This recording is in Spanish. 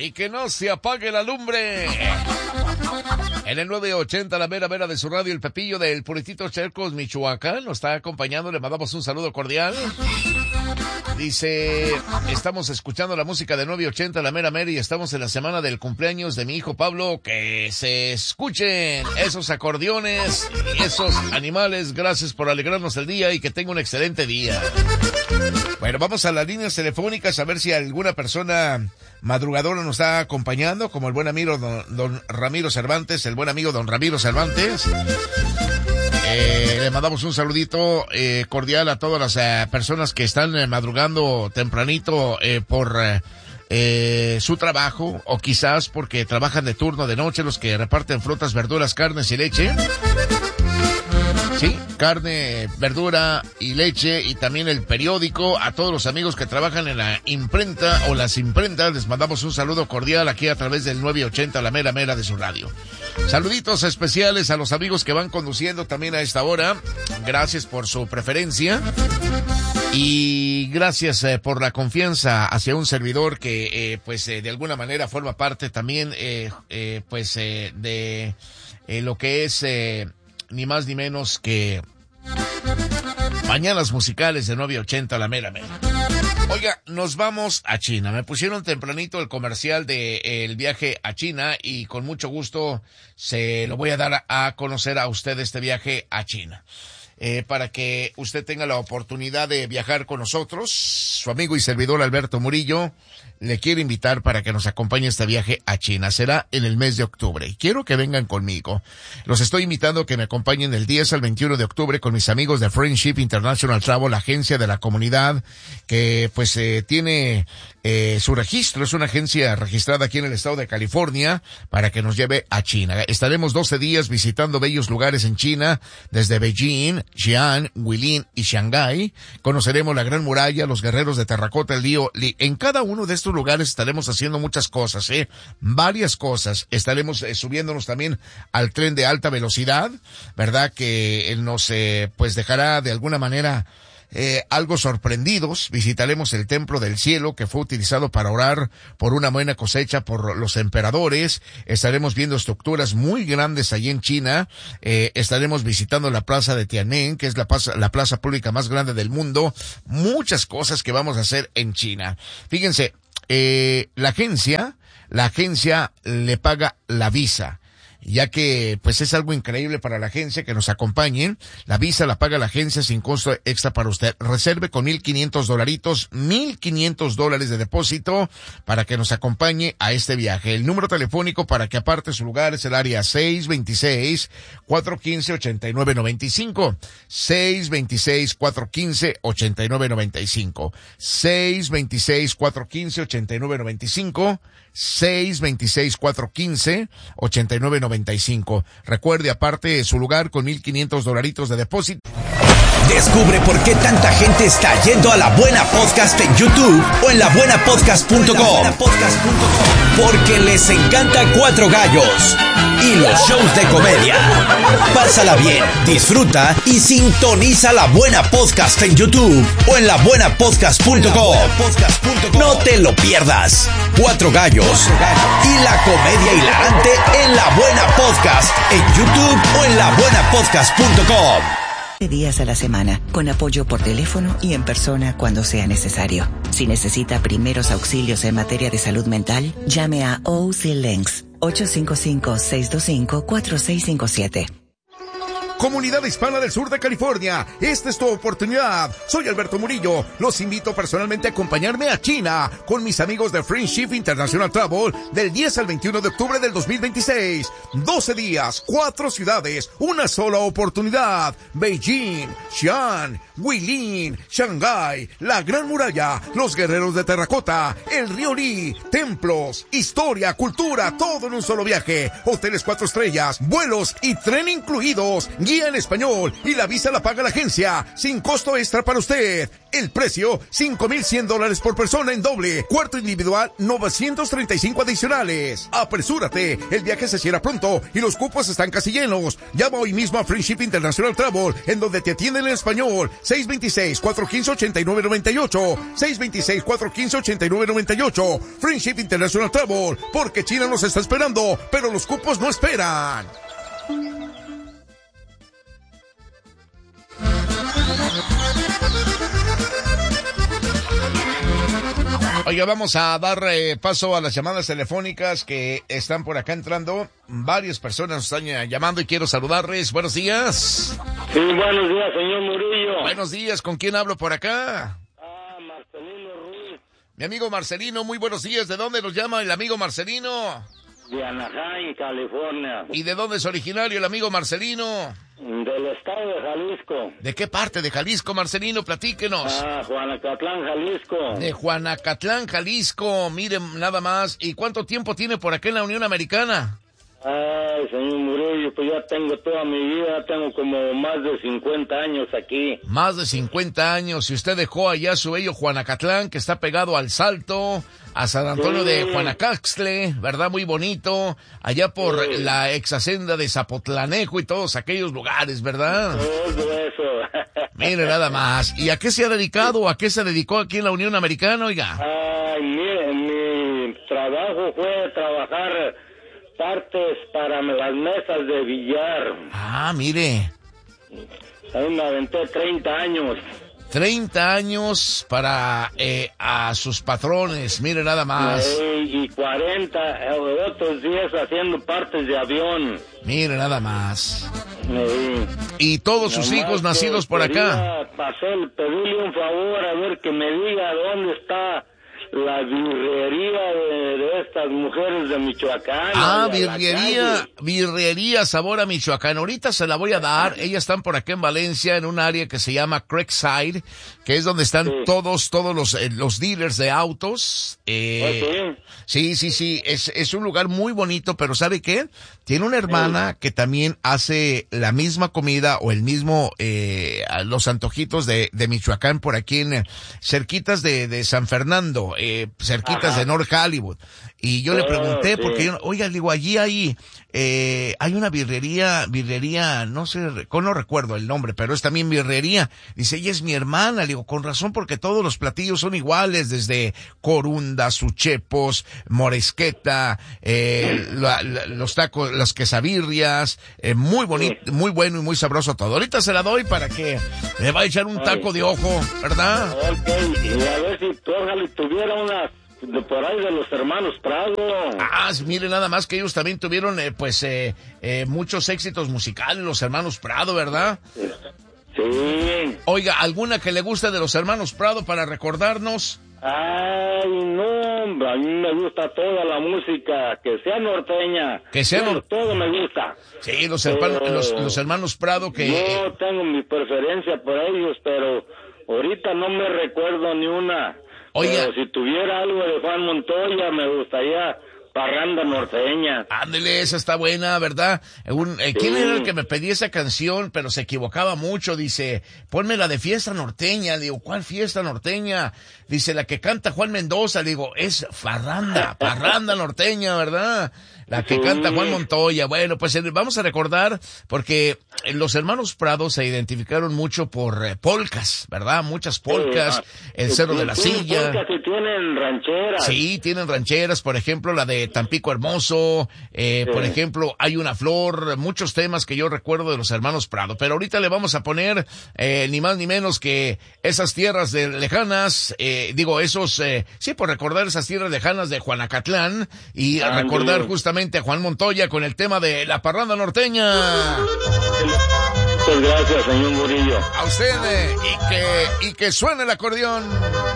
y que no se apague la lumbre. En el 980, la mera de su radio, el Pepillo del Puritito Chercos, Michoacán, nos está acompañando. Le mandamos un saludo cordial. Dice, estamos escuchando la música de 980, la mera y estamos en la semana del cumpleaños de mi hijo Pablo. Que se escuchen esos acordeones y esos animales. Gracias por alegrarnos el día y que tenga un excelente día. Bueno, vamos a las líneas telefónicas a ver si alguna persona madrugadora nos está acompañando, como el buen amigo don Ramiro Cervantes, el buen amigo don Ramiro Cervantes. Le mandamos un saludito cordial a todas las personas que están madrugando tempranito por su trabajo, o quizás porque trabajan de turno de noche, los que reparten frutas, verduras, carnes y leche. Sí, carne, verdura y leche, y también el periódico. A todos los amigos que trabajan en la imprenta o las imprentas, les mandamos un saludo cordial aquí a través del 980, la mera de su radio. Saluditos especiales a los amigos que van conduciendo también a esta hora. Gracias por su preferencia. Y gracias por la confianza hacia un servidor que, de alguna manera forma parte también, de lo que es, ni más ni menos que Mañanas Musicales de 980, la mera. Oiga, nos vamos a China. Me pusieron tempranito el comercial de el viaje a China y con mucho gusto se lo voy a dar a conocer a usted este viaje a China. Para que usted tenga la oportunidad de viajar con nosotros, su amigo y servidor Alberto Murillo le quiere invitar para que nos acompañe a este viaje a China. Será en el mes de octubre y quiero que vengan conmigo. Los estoy invitando a que me acompañen del 10 al 21 de octubre con mis amigos de Friendship International Travel, la agencia de la comunidad que tiene su registro. Es una agencia registrada aquí en el estado de California para que nos lleve a China. Estaremos 12 días visitando bellos lugares en China, desde Beijing, Xi'an, Guilin y Shanghái. Conoceremos la Gran Muralla, los guerreros de terracota, el río Li. En cada uno de estos lugares estaremos haciendo muchas cosas, varias cosas. Estaremos subiéndonos también al tren de alta velocidad, ¿verdad? Que nos dejará de alguna manera algo sorprendidos. Visitaremos el Templo del Cielo, que fue utilizado para orar por una buena cosecha por los emperadores. Estaremos viendo estructuras muy grandes allí en China. Estaremos visitando la Plaza de Tiananmen, que es la plaza pública más grande del mundo. Muchas cosas que vamos a hacer en China. Fíjense, la agencia le paga la visa, ya que es algo increíble para la agencia que nos acompañen. La visa la paga la agencia sin costo extra para usted. Reserve con $1,500 de depósito para que nos acompañe a este viaje. El número telefónico para que aparte su lugar es el área 626-415-8995. 626-415-8995. 626-415-8995. 626-415-8995. Recuerde, aparte su lugar con $1,500 de depósito. Descubre por qué tanta gente está yendo a La Buena Podcast en YouTube o en labuenapodcast.com. Porque les encanta Cuatro Gallos y los shows de comedia. Pásala bien, disfruta y sintoniza La Buena Podcast en YouTube o en labuenapodcast.com. No te lo pierdas. Cuatro Gallos y la comedia hilarante en La Buena Podcast en YouTube o en labuenapodcast.com. Días a la semana, con apoyo por teléfono y en persona cuando sea necesario. Si necesita primeros auxilios en materia de salud mental, llame a OC Links 855-625-4657. Comunidad hispana del sur de California, esta es tu oportunidad. Soy Alberto Murillo. Los invito personalmente a acompañarme a China con mis amigos de Friendship International Travel del 10 al 21 de octubre del 2026. 12 días, 4 ciudades, una sola oportunidad. Beijing, Xi'an, Guilin, Shanghái, la Gran Muralla, los guerreros de terracota, el río Li, templos, historia, cultura, todo en un solo viaje. Hoteles 4 estrellas, vuelos y tren incluidos. guía en español y la visa la paga la agencia, sin costo extra para usted. El precio, $5,100 por persona en doble, cuarto individual, 935 adicionales. Apresúrate, el viaje se cierra pronto y los cupos están casi llenos. Llama hoy mismo a Friendship International Travel, en donde te atienden en español. 626-415-8998. 626-415-8998. Friendship International Travel, porque China nos está esperando, pero los cupos no esperan. Oiga, vamos a dar paso a las llamadas telefónicas que están por acá entrando. Varias personas nos están llamando y quiero saludarles. Buenos días. Sí, buenos días, señor Murillo. Buenos días, ¿con quién hablo por acá? Marcelino Ruiz. Mi amigo Marcelino, muy buenos días. ¿De dónde nos llama el amigo Marcelino? De Anaheim, California. ¿Y de dónde es originario el amigo Marcelino? Del estado de Jalisco. ¿De qué parte de Jalisco, Marcelino? Platíquenos. Juanacatlán, Jalisco. De Juanacatlán, Jalisco. Miren, nada más. ¿Y cuánto tiempo tiene por acá en la Unión Americana? Ay, señor Murillo, pues ya tengo toda mi vida, tengo como más de 50 años aquí. Más de 50 años. Y usted dejó allá su bello Juanacatlán, que está pegado al Salto, a San Antonio de Juanacaxtle, ¿verdad? Muy bonito. Allá por la ex hacienda de Zapotlanejo y todos aquellos lugares, ¿verdad? Todo eso. Mire, nada más. ¿Y a qué se ha dedicado? ¿A qué se dedicó aquí en la Unión Americana, oiga? Ay, mire, mi trabajo fue trabajar partes para las mesas de billar. Ah, mire. Ahí me aventé 30 años. 30 años para a sus patrones, mire nada más. Y 40 otros 10 haciendo partes de avión. Mire nada más. Y todos sus hijos nacidos por acá. Pedirle un favor a ver que me diga dónde está la birrería de estas mujeres de Michoacán. Ah, birrería Sabor a Michoacán. Ahorita se la voy a dar. Ellas están por acá en Valencia, en un área que se llama Creekside, que es donde están todos los dealers de autos. Sí. Es un lugar muy bonito, pero ¿sabe qué? Tiene una hermana que también hace la misma comida o el mismo, los antojitos de Michoacán por aquí cerquitas de San Fernando. Cerquitas de North Hollywood. Y yo le pregunté, porque oiga, digo, allí hay una birrería, no sé, no recuerdo el nombre, pero es también birrería. Dice, ella es mi hermana. Le digo, con razón, porque todos los platillos son iguales, desde corundas, suchepos, moresqueta, los tacos, las quesabirrias, muy bonito, muy bueno y muy sabroso todo. Ahorita se la doy para que me va a echar un taco de ojo, ¿verdad? Ok, y a ver si ojalá tuviera unas de por ahí de los hermanos Prado. Ah, mire, nada más que ellos también tuvieron, muchos éxitos musicales, los hermanos Prado, ¿verdad? Sí. Oiga, ¿alguna que le guste de los hermanos Prado para recordarnos? Ay, no, a mí me gusta toda la música, que sea norteña. Que sea todo me gusta. Sí, los hermanos Prado que... Yo tengo mi preferencia por ellos, pero ahorita no me recuerdo ni una. Oiga, pero si tuviera algo de Juan Montoya, me gustaría parranda norteña. Ándele, esa está buena, ¿verdad? ¿Quién era el que me pedía esa canción? Pero se equivocaba mucho, dice, ponme la de fiesta norteña. Le digo, ¿cuál fiesta norteña? Dice, la que canta Juan Mendoza. Le digo, es parranda norteña, ¿verdad? La que canta Juan Montoya. Bueno, pues vamos a recordar, porque los hermanos Prado se identificaron mucho por polcas, ¿verdad? Muchas polcas, el Cerro de la Silla. Polcas que tienen rancheras. Sí, tienen rancheras, por ejemplo, la de Tampico Hermoso, por ejemplo, Hay una flor, muchos temas que yo recuerdo de los hermanos Prado. Pero ahorita le vamos a poner, ni más ni menos que esas tierras lejanas, por recordar esas tierras lejanas de Juanacatlán y recordar justamente a Juan Montoya con el tema de la parranda norteña. Muchas gracias, señor Murillo. A usted, y que suene el acordeón.